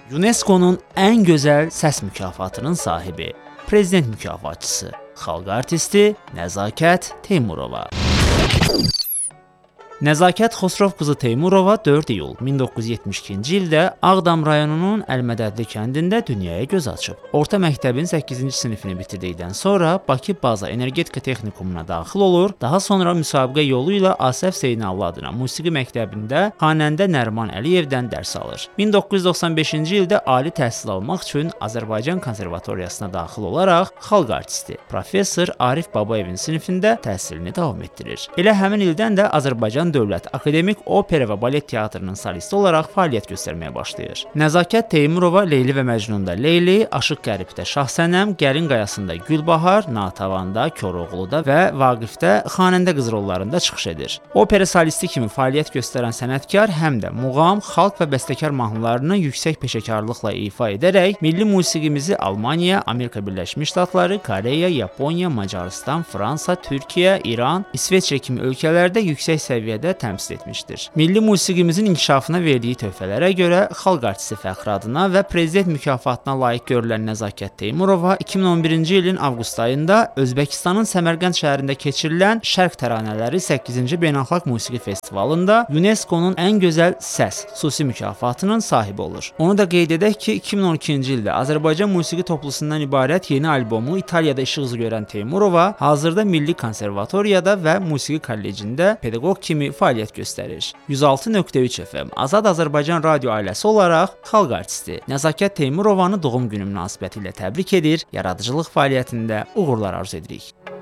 UNESCO-nun ən gözəl səs mükafatının sahibi, prezident mükafatçısı, xalq artisti Nəzakət Teymurova. Nəzakət Xosrov qızı Teymurova 4 iyul 1972-ci ildə Ağdam rayonunun Əlmədədli kəndində dünyaya göz açıb. Orta məktəbin 8-ci sinifini bitirdikdən sonra Bakı Baza Energetika Texnikumuna daxil olur, daha sonra müsabiqə yolu ilə Asəf Zeynallı adına musiqi məktəbində xanəndə Nəriman Əliyevdən dərs alır. 1995-ci ildə ali təhsil almaq üçün Azərbaycan Konservatoriyasına daxil olaraq xalq artisti, professor Arif Babayevin sinifində təhsilini davam etdirir. Elə həmin ildən də Azərbaycan Dövlət Akademik Opera və Balet Teatrının solisti olaraq fəaliyyət göstərməyə başlayır. Nəzakət Teymurova Leyli və Məcnunda Leyli, Aşıq Qəribdə Şahsənəm, Gəlin Qayasında Gülbahar, Natavanda, Koroğluda və Vaqifdə xanəndə qız rollarında çıxış edir. Opera solisti kimi fəaliyyət göstərən sənətkar həm də muğam, xalq və bəstəkar mahnılarını yüksək peşəkarlıqla ifa edərək milli musiqimizi Almaniya, Amerika Birləşmiş Ştatları, Koreya, Yaponiya, Macarıstan, Fransa, Türkiyə, İran, İsveçrə kimi ölkələrdə yüksək səviyyədə təmsil etmişdir. Milli musiqimizin inkişafına verdiyi töhfələrə görə xalq artisti fəxri adına və prezident mükafatına layiq görülən Nəzakət Teymurova 2011-ci ilin avqust ayında Özbəkistanın Səmərqənd şəhərində keçirilən Şərq Təranələri 8-ci Beynəlxalq Musiqi Festivalında UNESCO-nun ən gözəl səs xüsusi mükafatının sahibi olur. Onu da qeyd edək ki, 2012-ci ildə Azərbaycan musiqi toplusundan ibarət yeni albomu İtaliyada işıq üzü görən Teymurova hazırda Milli Konservatoriyada və Musiqi Kollecində pedaqoq kimi fəaliyyət göstərir. 106.3 FM Azad Azərbaycan radio ailəsi olaraq xalq artisti Nəzakət Teymurovanı doğum günü münasibətilə təbrik edir, yaradıcılıq fəaliyyətində uğurlar arzu edirik.